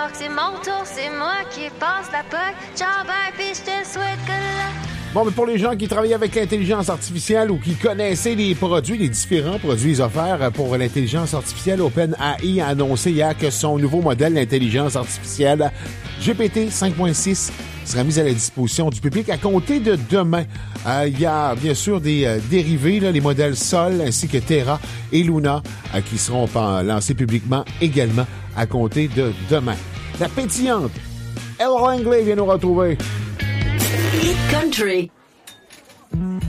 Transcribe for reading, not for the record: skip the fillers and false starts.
croire que c'est mon tour, c'est moi qui passe la POC. Ciao, bye, pis je te souhaite que la... Bon, mais pour les gens qui travaillent avec l'intelligence artificielle ou qui connaissaient les produits, les différents produits offerts pour l'intelligence artificielle, OpenAI a annoncé hier que son nouveau modèle d'intelligence artificielle, GPT 5.6, sera mis à la disposition du public à compter de demain. Il y a bien sûr des dérivés, là, les modèles Sol ainsi que Terra et Luna qui seront lancés publiquement également à compter de demain. La pétillante Elle Langley vient nous retrouver. Hit Country.